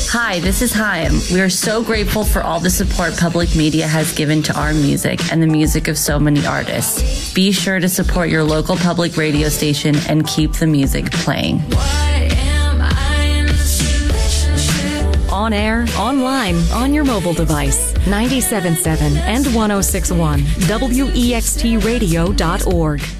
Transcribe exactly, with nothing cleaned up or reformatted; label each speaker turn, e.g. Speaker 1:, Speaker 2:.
Speaker 1: Hi, this is Chaim. We are so grateful for all the support public media has given to our music and the music of so many artists. Be sure to support your local public radio station and keep the music playing.
Speaker 2: On air, online, on your mobile device. ninety-seven point seven and one oh six point one W E X T radio dot org.